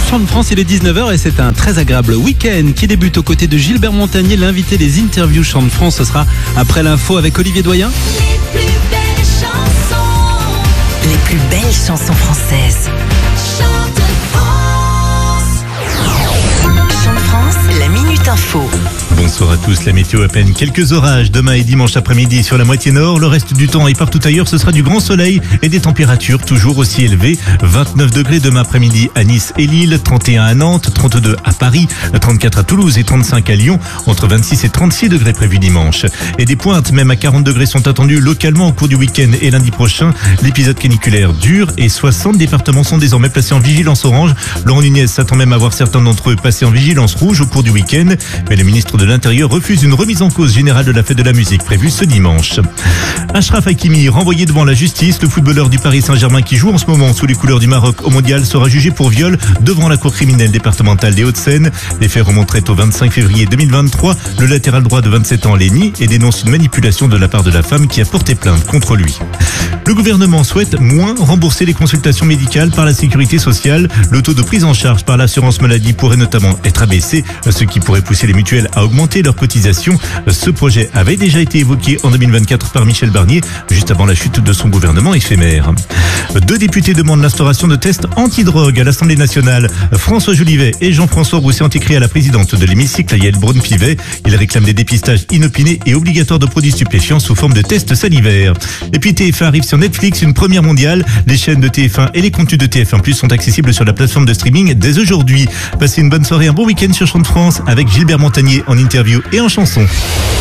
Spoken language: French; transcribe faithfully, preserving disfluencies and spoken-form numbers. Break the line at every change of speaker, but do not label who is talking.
Chant de France, il est dix-neuf heures et c'est un très agréable week-end qui débute aux côtés de Gilbert Montagnier. L'invité des interviews Chant de France, ce sera après l'info avec Olivier Doyen.
Les plus belles chansons,
Les plus belles chansons françaises.
Chant de France.
Chant de France, la Minute Info.
Bonsoir à tous, la météo à peine quelques orages demain et dimanche après-midi sur la moitié nord. Le reste du temps et partout ailleurs, ce sera du grand soleil et des températures toujours aussi élevées. vingt-neuf degrés demain après-midi à Nice et Lille, trente et un à Nantes, trente-deux à Paris, trente-quatre à Toulouse et trente-cinq à Lyon. Entre vingt-six et trente-six degrés prévus dimanche. Et des pointes même à quarante degrés sont attendues localement au cours du week-end et lundi prochain. L'épisode caniculaire dure et soixante départements sont désormais placés en vigilance orange. Laurent Nunez s'attend même à voir certains d'entre eux passer en vigilance rouge au cours du week-end. Mais le ministre de l'Intérieur refuse une remise en cause générale de la fête de la musique prévue ce dimanche. Achraf Hakimi, renvoyé devant la justice, le footballeur du Paris Saint-Germain qui joue en ce moment sous les couleurs du Maroc au mondial sera jugé pour viol devant la cour criminelle départementale des Hauts-de-Seine. Les faits remonteraient au vingt-cinq février deux mille vingt-trois. Le latéral droit de vingt-sept ans les nie et dénonce une manipulation de la part de la femme qui a porté plainte contre lui. Le gouvernement souhaite moins rembourser les consultations médicales par la sécurité sociale. Le taux de prise en charge par l'assurance maladie pourrait notamment être abaissé, ce qui pourrait pousser les mutuelles à augmenter leurs cotisations. Ce projet avait déjà été évoqué en deux mille vingt-quatre par Michel Barnier, juste avant la chute de son gouvernement éphémère. Deux députés demandent l'instauration de tests antidrogue à l'Assemblée nationale. François Jolivet et Jean-François Rousset ont écrit à la présidente de l'hémicycle, Yael Braun-Pivet. Ils réclament des dépistages inopinés et obligatoires de produits stupéfiants sous forme de tests salivaires. Et puis T F un arrive sur Netflix, une première mondiale. Les chaînes de T F un et les contenus de T F un plus sont accessibles sur la plateforme de streaming dès aujourd'hui. Passez une bonne soirée, un bon week-end sur Chant de France avec Gilbert Montagnier en interview et en chanson.